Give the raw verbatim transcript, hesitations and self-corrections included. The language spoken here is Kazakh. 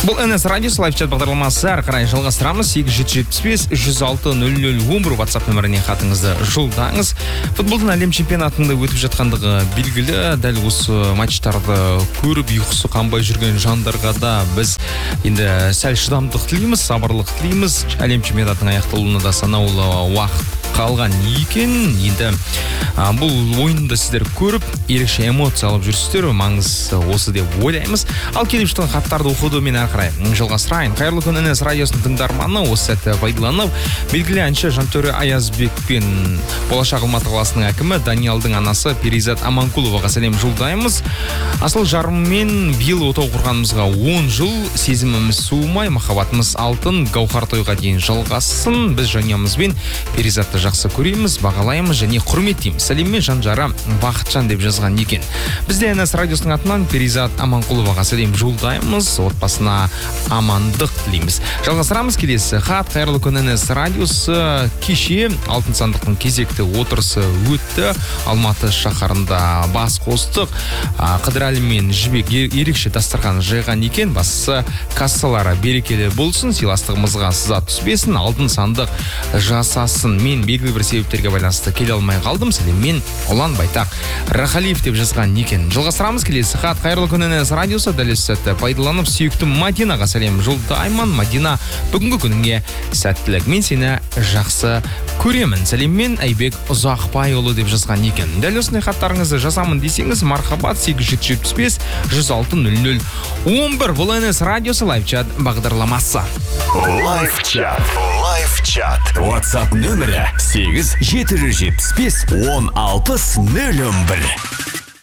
Бұл эн эс радиосы лайфчат бағдарламасы әрі қарай жалғастырамыз. сегіз жеті жетпіс бес жүз алты нөл нөл он бір WhatsApp нөміріне хатыңызды жолдаңыз. Футболдың әлем чемпионатында өтіп жатқандығы белгілі. Дәл осы матчтарды көріп ұйқысы қанбай жүрген жандарға да біз енді сәл шыдамдық тілейміз, сабырлық тілейміз. Әлем чемпионатының аяқталуына да санаулы уақыт қалған екен. Енді а, бұл ойынды сіздер көріп, ерекше эмоция алып жүрсіздер, маңыз осы деп ойлаймыз. Ал келіп жатқан хаттарды оқуды мен әрі қарай жалғастырайын. Қайырлы күн эн эс радиосының тыңдарманы, осы сәтті пайдаланып, белгілі әнші Жантөре Аязбек пен болашақ Алматы қаласының әкімі Даниалдың анасы Перизат Аманқұловаға сәлем жолдаймыз. Асыл жарыммен биыл отау құрғанымызға он жыл, сезіміміз суымай, махаббатымыз алтын, гауһар тойға дейін жалғассын. Біз жанұямызбен Перизатты жақсы көреміз, бағалаймыз және құрметтейміз. Сәлеммен Жанжара Бақытжан деп жазған екен. Бізде эн эс радиосының атынан Перизат Аманқұловаға сәлем жолдаймыз, отбасына амандық тілейміз. Жалғастырамыз келесі хат. Қайырлы күн эн эс радиосы. Кеше алтын сандықтың кезекті отырысы өтті. Алматы шаһарында бас қостық. Қыдырәлі мен Жібек ерекше дастархан жайған екен. Бастысы кассалары берекелі болсын, сыйластығымызға сызат түспесін, алтын сандық жасасын. Мен белгілі бір себептерге байланысты келе алмай қалдым. Сәлеммен Ұлан Байтақ Рахалиев деп жазған екен. Жалғастырамыз келесі хат. Қайырлы күн эн эс радиосы. Дәл осы сәтті пайдаланып сүйікті Мадинаға сәлем жолдаймын. Мадина, бүгінгі күніңе сәттілік. Мен сені жақсы көремін. Сәлеммен Айбек Ұзақбайұлы деп жазған екен. Дәл осындай хаттарыңызды жазамын десеңіз, мархабат сегіз жеті жетпіс бес жүз алты нөл нөл он бір. Бұл эн эс радиосы лайфчат бағдарламасы. Лайфчат. Лайфчат. WhatsApp нөмірі сегіз жеті жетпіс бес он алпыс нөл он бір.